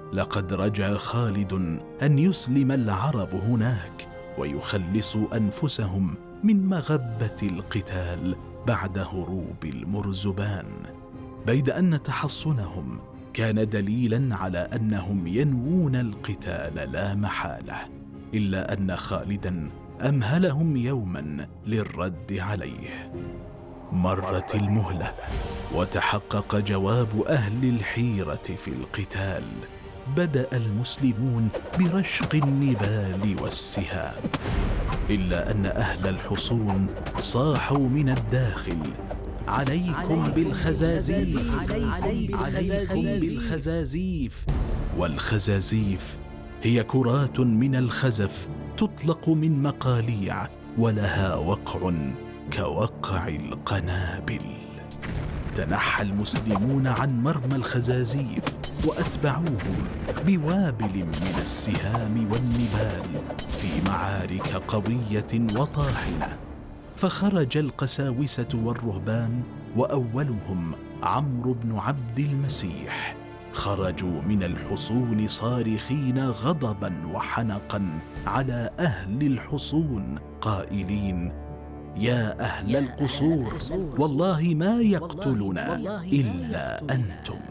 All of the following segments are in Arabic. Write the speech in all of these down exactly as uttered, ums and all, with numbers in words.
لقد رجا خالد أن يسلم العرب هناك ويخلصوا أنفسهم من مغبة القتال بعد هروب المرزبان، بيد أن تحصنهم كان دليلا على أنهم ينوون القتال لا محالة، إلا أن خالدا أمهلهم يوما للرد عليه. مرت المهلة وتحقق جواب أهل الحيرة في القتال. بدأ المسلمون برشق النبال والسهام، إلا أن أهل الحصون صاحوا من الداخل: عليكم بالخزازيف، عليكم بالخزازيف. والخزازيف هي كرات من الخزف تطلق من مقاليع ولها وقع كوقع القنابل. تنحى المسلمون عن مرمى الخزازيف وأتبعوهم بوابل من السهام والنبال في معارك قوية وطاحنة. فخرج القساوسة والرهبان، وأولهم عمرو بن عبد المسيح، خرجوا من الحصون صارخين غضبا وحنقا على أهل الحصون قائلين: يا أهل القصور، والله ما يقتلنا إلا أنتم.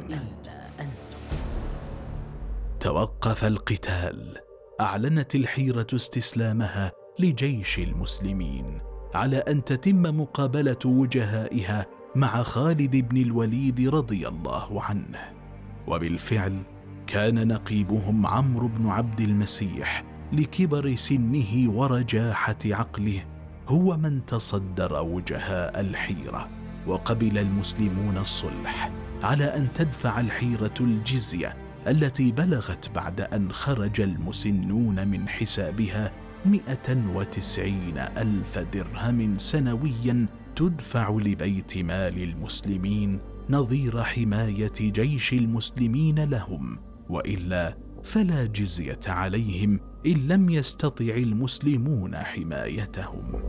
توقف القتال. أعلنت الحيرة استسلامها لجيش المسلمين على أن تتم مقابلة وجهائها مع خالد بن الوليد رضي الله عنه. وبالفعل كان نقيبهم عمرو بن عبد المسيح لكبر سنه ورجاحة عقله هو من تصدر وجهاء الحيرة، وقبل المسلمون الصلح على أن تدفع الحيرة الجزية التي بلغت بعد أن خرج المسنون من حسابها مئة وتسعين ألف درهم سنويا تدفع لبيت مال المسلمين نظير حماية جيش المسلمين لهم، وإلا فلا جزية عليهم إن لم يستطع المسلمون حمايتهم.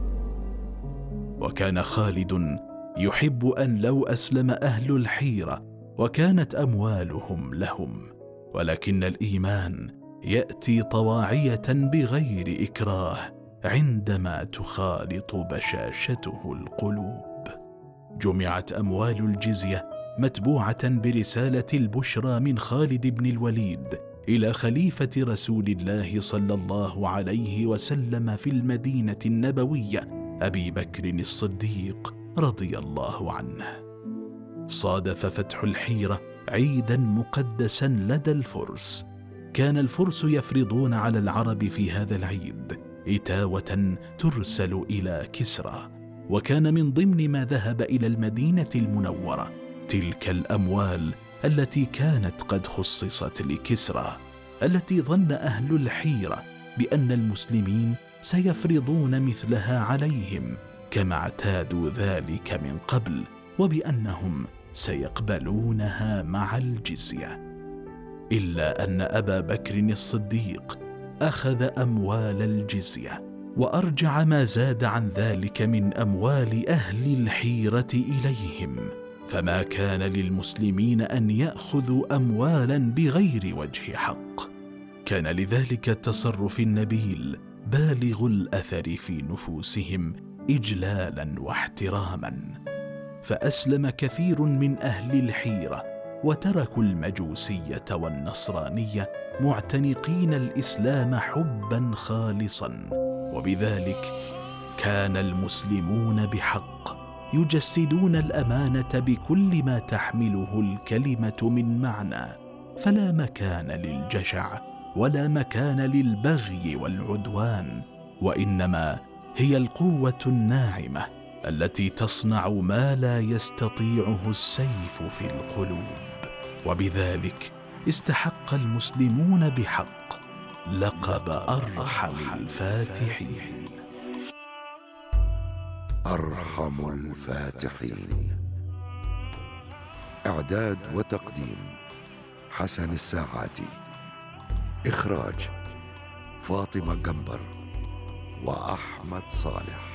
وكان خالد يحب أن لو أسلم أهل الحيرة وكانت أموالهم لهم، ولكن الإيمان يأتي طواعية بغير إكراه عندما تخالط بشاشته القلوب. جمعت أموال الجزية متبوعة برسالة البشرى من خالد بن الوليد إلى خليفة رسول الله صلى الله عليه وسلم في المدينة النبوية أبي بكر الصديق رضي الله عنه. صادف فتح الحيرة عيدا مقدسا لدى الفرس. كان الفرس يفرضون على العرب في هذا العيد إتاوة ترسل إلى كسرى، وكان من ضمن ما ذهب إلى المدينة المنورة تلك الأموال التي كانت قد خصصت لكسرى، التي ظن أهل الحيرة بأن المسلمين سيفرضون مثلها عليهم كما اعتادوا ذلك من قبل، وبأنهم سيقبلونها مع الجزية. إلا أن أبا بكر الصديق أخذ أموال الجزية وأرجع ما زاد عن ذلك من أموال أهل الحيرة إليهم، فما كان للمسلمين أن يأخذوا أموالا بغير وجه حق. كان لذلك التصرف النبيل بالغ الأثر في نفوسهم إجلالا واحتراما، فأسلم كثير من أهل الحيرة وتركوا المجوسية والنصرانية معتنقين الإسلام حبا خالصا، وبذلك كان المسلمون بحق يجسدون الأمانة بكل ما تحمله الكلمة من معنى، فلا مكان للجشع ولا مكان للبغي والعدوان، وإنما هي القوة الناعمة التي تصنع ما لا يستطيعه السيف في القلوب. وبذلك استحق المسلمون بحق لقب أرحم الفاتحين. أرحم الفاتحين. إعداد وتقديم حسن الساعاتي. إخراج فاطمة جنبر وأحمد صالح.